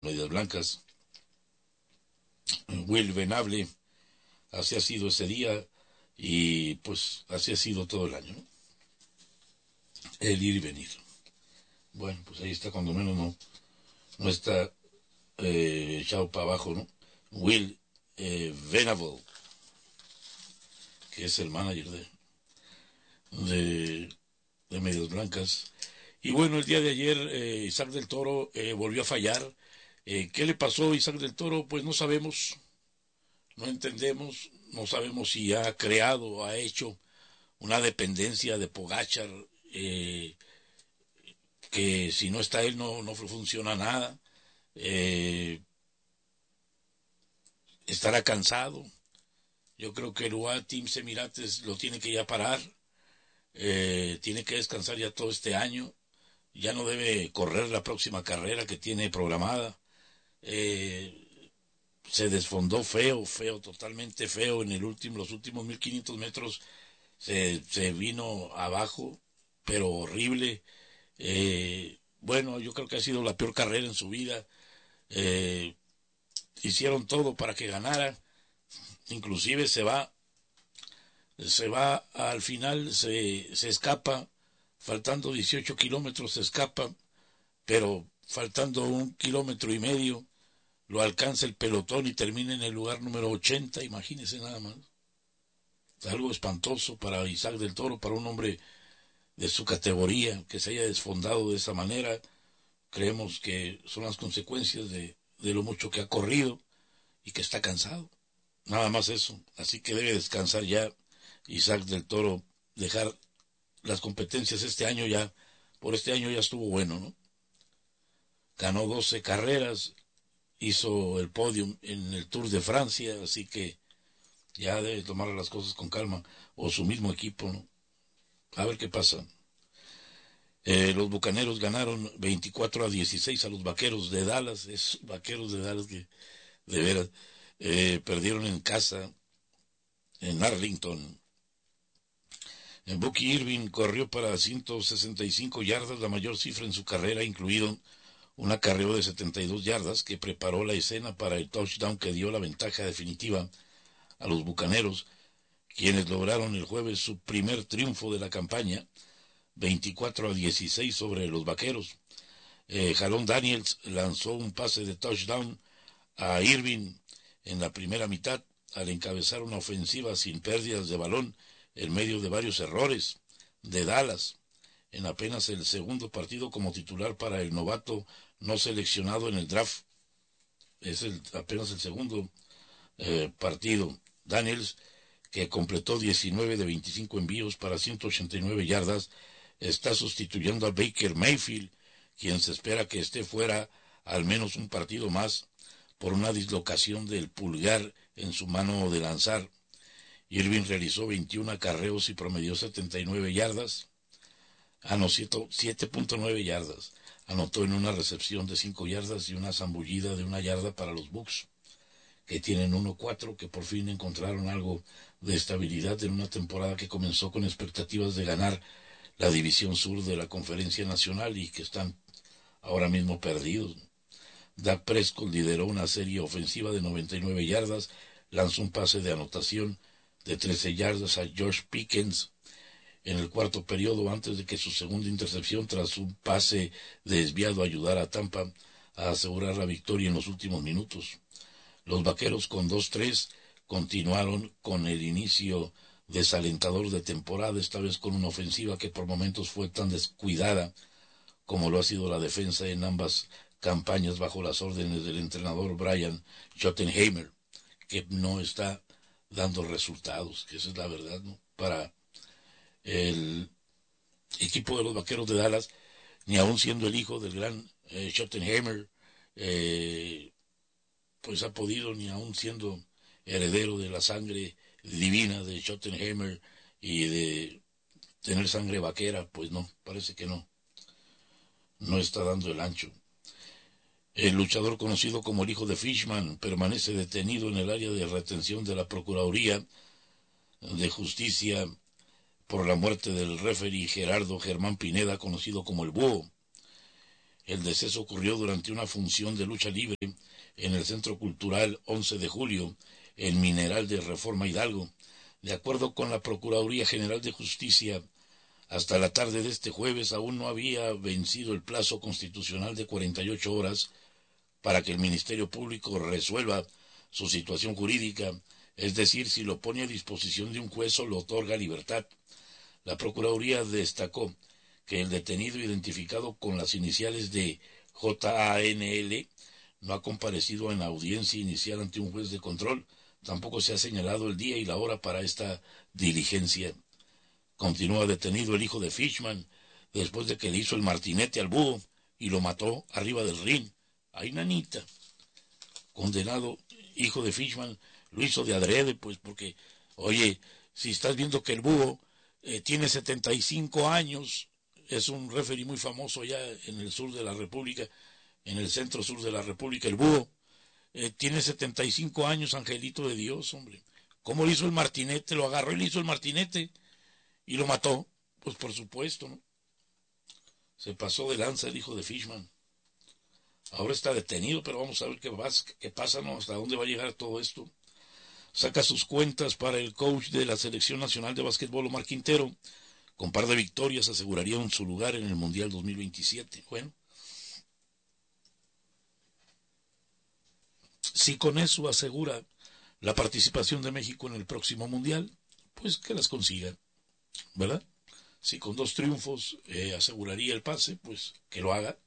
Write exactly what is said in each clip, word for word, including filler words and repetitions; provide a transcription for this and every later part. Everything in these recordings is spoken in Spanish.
Medias Blancas. Will Venable, así ha sido ese día y pues así ha sido todo el año, ¿no? El ir y venir. Bueno, pues ahí está, cuando menos no, no está eh, echado para abajo, ¿no? Will eh, Venable, que es el manager de, de, de Medias Blancas. Y bueno, el día de ayer eh, Isaac del Toro eh, volvió a fallar. Eh, ¿Qué le pasó a Isaac del Toro? Pues no sabemos, no entendemos, no sabemos si ha creado, ha hecho una dependencia de Pogačar, eh, que si no está él no, no funciona nada. Eh, estará cansado. Yo creo que el U A E Team Emirates lo tiene que ya parar. Eh, tiene que descansar ya todo este año. Ya no debe correr la próxima carrera que tiene programada. Eh, se desfondó feo, feo, totalmente feo en el último, los últimos mil quinientos metros. Se, se vino abajo, pero horrible. Eh, bueno, yo creo que ha sido la peor carrera en su vida. Eh, hicieron todo para que ganara. Inclusive se va, se va al final, se, se escapa, faltando dieciocho kilómetros se escapa, pero faltando un kilómetro y medio lo alcanza el pelotón y termina en el lugar número ochenta, imagínense nada más. Algo espantoso para Isaac del Toro, para un hombre de su categoría, que se haya desfondado de esa manera. Creemos que son las consecuencias de, de lo mucho que ha corrido y que está cansado. Nada más eso. Así que debe descansar ya Isaac del Toro, dejar las competencias este año ya. Por este año ya estuvo bueno, ¿no? Ganó doce carreras, hizo el podium en el Tour de Francia, así que ya debe tomar las cosas con calma. O su mismo equipo, ¿no? A ver qué pasa. Eh, los Bucaneros ganaron veinticuatro a dieciséis a los Vaqueros de Dallas. Es Vaqueros de Dallas que, de veras, eh, perdieron en casa, en Arlington. En Bucky Irving corrió para ciento sesenta y cinco yardas, la mayor cifra en su carrera, incluido un acarreo de setenta y dos yardas que preparó la escena para el touchdown que dio la ventaja definitiva a los Bucaneros, quienes lograron el jueves su primer triunfo de la campaña, veinticuatro a dieciséis sobre los Vaqueros. Eh, Jalón Daniels lanzó un pase de touchdown a Irving en la primera mitad al encabezar una ofensiva sin pérdidas de balón en medio de varios errores de Dallas, en apenas el segundo partido como titular para el novato no seleccionado en el draft. Es el, apenas el segundo eh, partido. Daniels, que completó diecinueve de veinticinco envíos para ciento ochenta y nueve yardas, está sustituyendo a Baker Mayfield, quien se espera que esté fuera al menos un partido más por una dislocación del pulgar en su mano de lanzar. Irving realizó veintiún acarreos y promedió setenta y nueve yardas. Anotó siete punto nueve yardas. Anotó en una recepción de cinco yardas y una zambullida de una yarda para los Bucs, que tienen uno cuatro, que por fin encontraron algo de estabilidad en una temporada que comenzó con expectativas de ganar la división sur de la Conferencia Nacional y que están ahora mismo perdidos. Dak Prescott lideró una serie ofensiva de noventa y nueve yardas, lanzó un pase de anotación de trece yardas a George Pickens en el cuarto periodo antes de que su segunda intercepción tras un pase desviado ayudara a Tampa a asegurar la victoria en los últimos minutos. Los Vaqueros con dos tres continuaron con el inicio desalentador de temporada, esta vez con una ofensiva que por momentos fue tan descuidada como lo ha sido la defensa en ambas campañas bajo las órdenes del entrenador Brian Schottenheimer, que no está dando resultados, que esa es la verdad, ¿no? Para el equipo de los Vaqueros de Dallas, ni aun siendo el hijo del gran eh, Schottenheimer, eh, pues ha podido, ni aun siendo heredero de la sangre divina de Schottenheimer y de tener sangre vaquera, pues no, parece que no, no está dando el ancho. El luchador conocido como el hijo de Fishman permanece detenido en el área de retención de la Procuraduría de Justicia por la muerte del referee Gerardo Germán Pineda, conocido como el Búho. El deceso ocurrió durante una función de lucha libre en el Centro Cultural once de julio, en Mineral de Reforma Hidalgo. De acuerdo con la Procuraduría General de Justicia, hasta la tarde de este jueves aún no había vencido el plazo constitucional de cuarenta y ocho horas para que el Ministerio Público resuelva su situación jurídica, es decir, si lo pone a disposición de un juez o lo otorga libertad. La Procuraduría destacó que el detenido, identificado con las iniciales de J A N L, no ha comparecido en la audiencia inicial ante un juez de control. Tampoco se ha señalado el día y la hora para esta diligencia. Continúa detenido el hijo de Fishman, después de que le hizo el martinete al búho y lo mató arriba del ring. ¡Ay, nanita! Condenado hijo de Fishman lo hizo de adrede, pues, porque, oye, si estás viendo que el búho eh, tiene setenta y cinco años, es un referee muy famoso allá en el sur de la República, en el centro sur de la República, el búho, eh, tiene setenta y cinco años, angelito de Dios, hombre. ¿Cómo le hizo el martinete? Lo agarró y le hizo el martinete y lo mató. Pues por supuesto, ¿no? Se pasó de lanza el hijo de Fishman. Ahora está detenido, pero vamos a ver qué pasa, qué pasa, ¿no? Hasta dónde va a llegar todo esto. Saca sus cuentas para el coach de la Selección Nacional de Básquetbol, Omar Quintero. Con par de victorias aseguraría su lugar en el Mundial dos mil veintisiete. Bueno, si con eso asegura la participación de México en el próximo Mundial, pues que las consiga, ¿verdad? Si con dos triunfos eh, aseguraría el pase, pues que lo haga.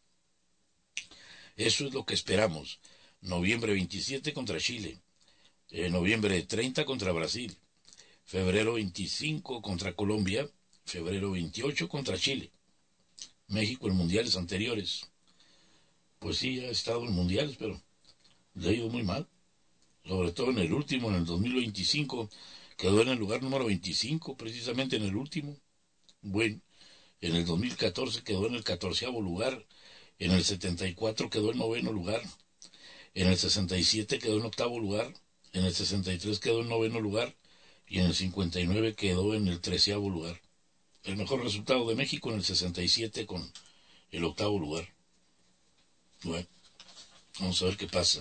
Eso es lo que esperamos. Noviembre veintisiete contra Chile, eh, noviembre treinta contra Brasil, febrero veinticinco contra Colombia, febrero veintiocho contra Chile. México en mundiales anteriores. Pues sí, ha estado en mundiales, pero le ha ido muy mal. Sobre todo en el último, en el dos mil veinticinco, quedó en el lugar número veinticinco, precisamente en el último. Bueno, en el dos mil catorce quedó en el catorceavo lugar, en el setenta y cuatro quedó en noveno lugar, en el sesenta y siete quedó en octavo lugar, en el sesenta y tres quedó en noveno lugar y en el cincuenta y nueve quedó en el treceavo lugar. El mejor resultado de México en el sesenta y siete con el octavo lugar. Bueno, vamos a ver qué pasa.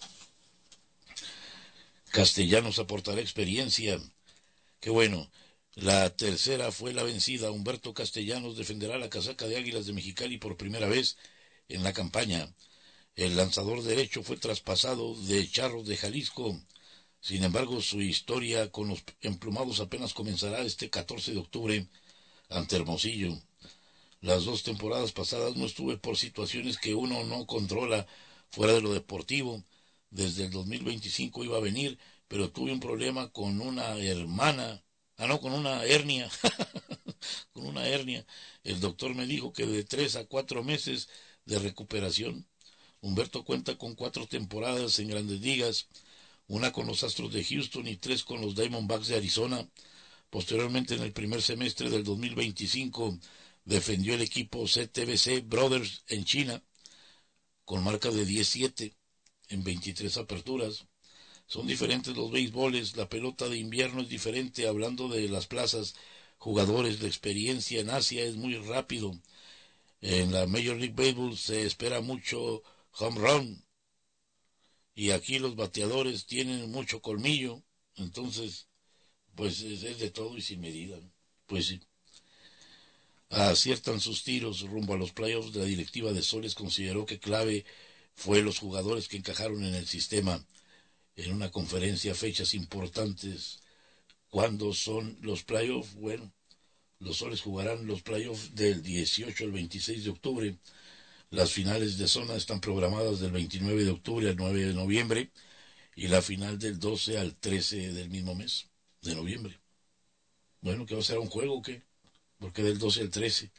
Castellanos aportará experiencia. Qué bueno. La tercera fue la vencida. Humberto Castellanos defenderá la casaca de Águilas de Mexicali por primera vez en la campaña. El lanzador derecho fue traspasado de Charros de Jalisco. Sin embargo, su historia con los emplumados apenas comenzará este catorce de octubre ante Hermosillo. Las dos temporadas pasadas no estuve por situaciones que uno no controla fuera de lo deportivo. Desde el dos mil veinticinco iba a venir, pero tuve un problema con una hermana, ah no, con una hernia, con una hernia. El doctor me dijo que de tres a cuatro meses de recuperación. Humberto cuenta con cuatro temporadas en Grandes Ligas, una con los Astros de Houston y tres con los Diamondbacks de Arizona. Posteriormente, en el primer semestre del dos mil veinticinco, defendió el equipo C T B C Brothers en China, con marca de diez siete en veintitrés aperturas. Son diferentes los béisboles, la pelota de invierno es diferente. Hablando de las plazas, jugadores, la experiencia en Asia es muy rápido. En la Major League Baseball se espera mucho home run, y aquí los bateadores tienen mucho colmillo, entonces pues es, es de todo y sin medida, ¿no? Pues sí. Aciertan sus tiros rumbo a los playoffs. La directiva de Soles consideró que clave fue los jugadores que encajaron en el sistema. En una conferencia, fechas importantes. ¿Cuándo son los playoffs? Bueno, los Soles jugarán los playoffs del dieciocho al veintiséis de octubre. Las finales de zona están programadas del veintinueve de octubre al nueve de noviembre y la final del doce al trece del mismo mes de noviembre. Bueno, ¿qué va a ser, un juego o qué? Porque del doce al trece.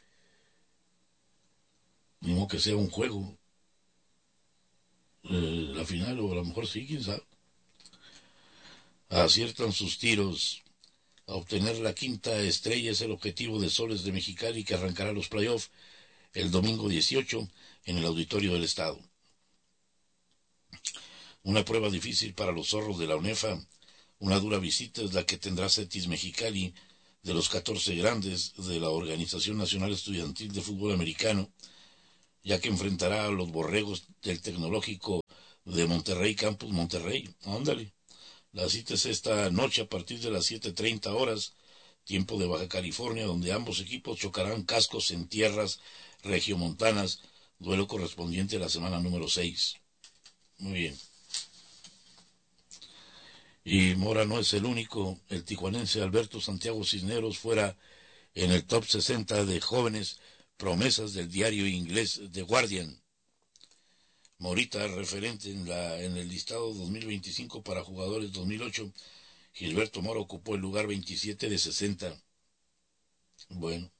Mismo que sea un juego. Eh, la final, o a lo mejor sí, quién sabe. Aciertan sus tiros. A obtener la quinta estrella es el objetivo de Soles de Mexicali, que arrancará los playoffs el domingo dieciocho en el Auditorio del Estado. Una prueba difícil para los zorros de la UNEFA. Una dura visita es la que tendrá Cetis Mexicali, de los catorce grandes de la Organización Nacional Estudiantil de Fútbol Americano. ya que enfrentará a los Borregos del Tecnológico de Monterrey, Campus Monterrey. Ándale. La cita es esta noche a partir de las siete treinta horas, tiempo de Baja California, donde ambos equipos chocarán cascos en tierras regiomontanas, duelo correspondiente a la semana número seis. Muy bien. Y Mora no es el único. El tijuanense Alberto Santiago Cisneros fuera en el top sesenta de jóvenes promesas del diario inglés The Guardian. Morita, referente en, la, en el listado dos mil veinticinco para jugadores dos mil ocho, Gilberto Mora ocupó el lugar veintisiete de sesenta. Bueno.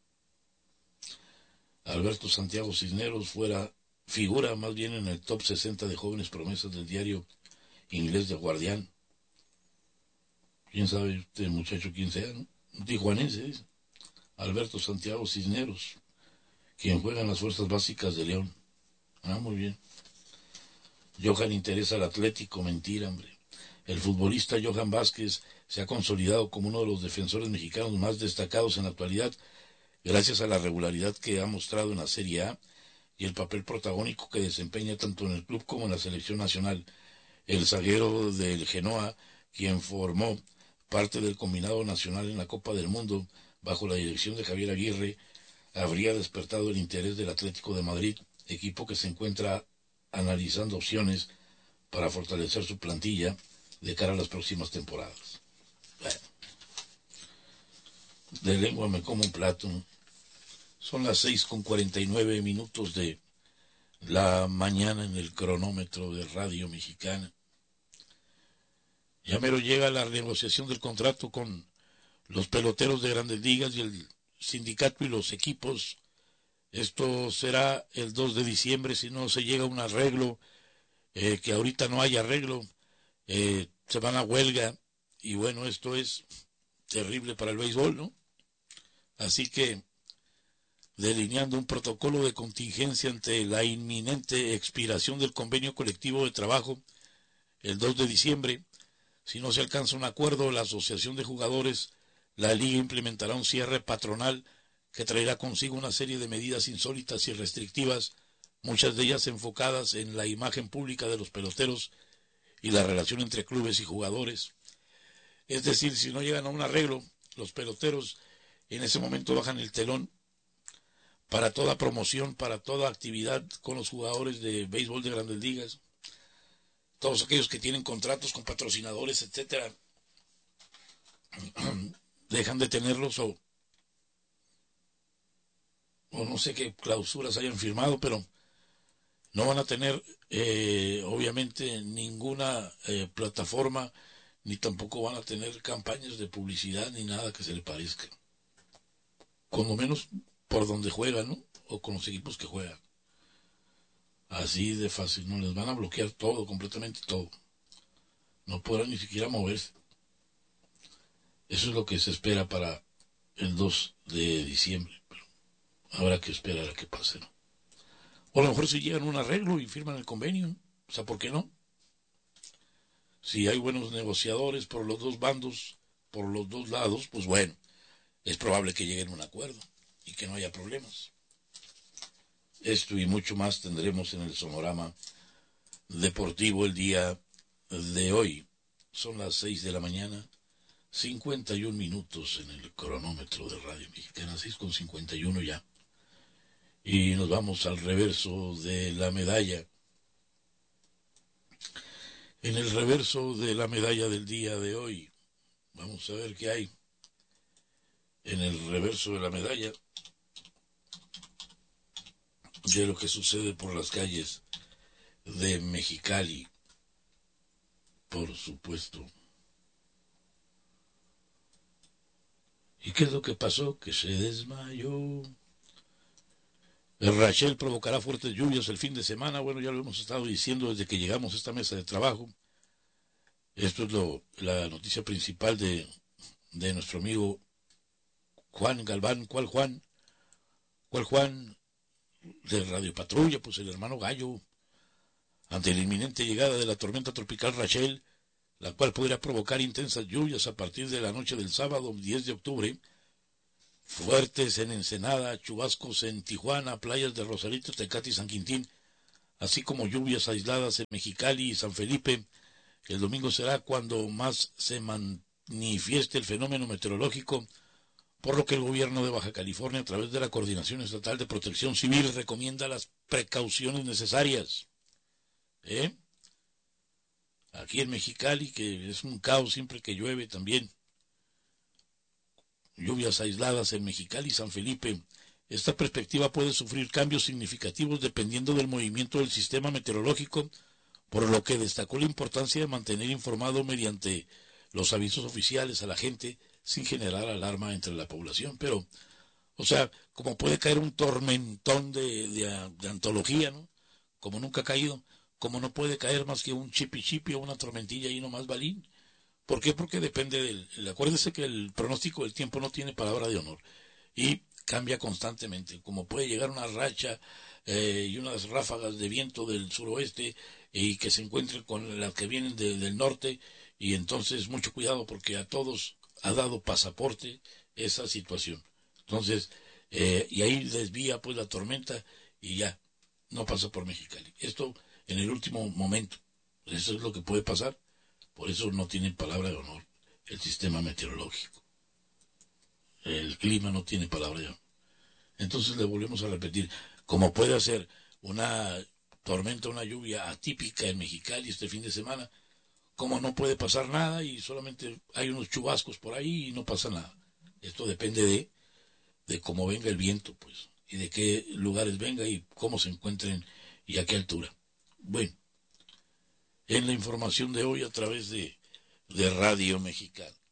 Alberto Santiago Cisneros fuera figura más bien en el top sesenta de jóvenes promesas del diario inglés The Guardian. ¿Quién sabe este muchacho quién sea, no? Un tijuanense es Alberto Santiago Cisneros, quien juega en las fuerzas básicas de León. Ah, muy bien. Johan interesa al Atlético, mentira, hombre. El futbolista Johan Vázquez se ha consolidado como uno de los defensores mexicanos más destacados en la actualidad, gracias a la regularidad que ha mostrado en la Serie A y el papel protagónico que desempeña tanto en el club como en la selección nacional. El zaguero del Genoa, quien formó parte del combinado nacional en la Copa del Mundo bajo la dirección de Javier Aguirre, habría despertado el interés del Atlético de Madrid, equipo que se encuentra analizando opciones para fortalecer su plantilla de cara a las próximas temporadas. Bueno, de lengua me como un plato. Son las seis con cuarenta y nueve minutos de la mañana en el cronómetro de Radio Mexicana. Ya mero llega la renegociación del contrato con los peloteros de Grandes Ligas y el sindicato y los equipos. Esto será el dos de diciembre si no se llega a un arreglo, eh, que ahorita no hay arreglo, eh, se van a huelga y bueno, esto es terrible para el béisbol, ¿no? Así que delineando un protocolo de contingencia ante la inminente expiración del convenio colectivo de trabajo el dos de diciembre, si no se alcanza un acuerdo, la Asociación de Jugadores, la Liga implementará un cierre patronal que traerá consigo una serie de medidas insólitas y restrictivas, muchas de ellas enfocadas en la imagen pública de los peloteros y la relación entre clubes y jugadores. Es decir, si no llegan a un arreglo, los peloteros en ese momento bajan el telón para toda promoción, para toda actividad con los jugadores de béisbol de Grandes Ligas, todos aquellos que tienen contratos con patrocinadores, etcétera, dejan de tenerlos o, o no sé qué clausuras hayan firmado, pero no van a tener eh, obviamente ninguna eh, plataforma, ni tampoco van a tener campañas de publicidad ni nada que se le parezca, con lo menos por donde juegan, ¿no? O con los equipos que juegan. Así de fácil, no les van a bloquear todo, completamente todo. No podrán ni siquiera moverse. Eso es lo que se espera para el dos de diciembre, pero habrá que esperar a que pase, ¿no? O a lo mejor si llegan a un arreglo y firman el convenio, ¿no? O sea, ¿por qué no? Si hay buenos negociadores por los dos bandos, por los dos lados, pues bueno, es probable que lleguen a un acuerdo y que no haya problemas. Esto y mucho más tendremos en el Sonorama Deportivo el día de hoy. Son las seis de la mañana, cincuenta y un minutos en el cronómetro de Radio Mexicana, seis con cincuenta y uno ya. Y nos vamos al reverso de la medalla. En el reverso de la medalla del día de hoy, vamos a ver qué hay. En el reverso de la medalla de lo que sucede por las calles de Mexicali, por supuesto. ¿Y qué es lo que pasó? Que se desmayó. El Rachel provocará fuertes lluvias el fin de semana. Bueno, ya lo hemos estado diciendo desde que llegamos a esta mesa de trabajo. Esto es lo, la noticia principal de, de nuestro amigo Juan Galván. ¿Cuál Juan? ¿Cuál Juan? De Radio Patrulla, pues el hermano Gallo. Ante la inminente llegada de la tormenta tropical Rachel, la cual podría provocar intensas lluvias a partir de la noche del sábado diez de octubre, fuertes en Ensenada, chubascos en Tijuana, playas de Rosarito, Tecate y San Quintín, así como lluvias aisladas en Mexicali y San Felipe. El domingo será cuando más se manifieste el fenómeno meteorológico, por lo que el gobierno de Baja California, a través de la Coordinación Estatal de Protección Civil, recomienda las precauciones necesarias. ¿Eh? Aquí en Mexicali, que es un caos siempre que llueve también. Lluvias aisladas en Mexicali y San Felipe. Esta perspectiva puede sufrir cambios significativos dependiendo del movimiento del sistema meteorológico, por lo que destacó la importancia de mantener informado mediante los avisos oficiales a la gente sin generar alarma entre la población. Pero, o sea, como puede caer un tormentón de, de, de antología, ¿no? Como nunca ha caído, como no puede caer más que un chipi chipi o una tormentilla y no más balín. ¿Por qué? Porque depende del... Acuérdese que el pronóstico del tiempo no tiene palabra de honor y cambia constantemente. Como puede llegar una racha eh, y unas ráfagas de viento del suroeste y que se encuentren con las que vienen de, del norte, y entonces mucho cuidado porque a todos ha dado pasaporte esa situación. Entonces, eh, y ahí desvía pues la tormenta y ya, no pasa por Mexicali. Esto en el último momento. Eso es lo que puede pasar. Por eso no tiene palabra de honor el sistema meteorológico. El clima no tiene palabra de honor. Entonces le volvemos a repetir, como puede hacer una tormenta, una lluvia atípica en Mexicali este fin de semana, como no puede pasar nada y solamente hay unos chubascos por ahí y no pasa nada. Esto depende de, de cómo venga el viento, pues, y de qué lugares venga y cómo se encuentren y a qué altura. Bueno, en la información de hoy a través de, de Radio Mexicana.